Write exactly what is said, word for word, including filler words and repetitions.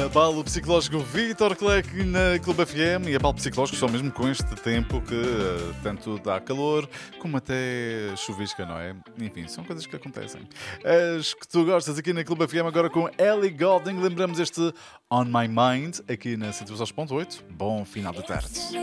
Abalo psicológico Vítor Cleck na Clube F M e abalo psicológico só mesmo com este tempo que uh, tanto dá calor como até chuvisca, não é? Enfim, são coisas que acontecem. As que tu gostas aqui na Clube F M agora com Ellie Goulding. Lembramos este On My Mind aqui na cento e dois ponto oito. Bom final de tarde.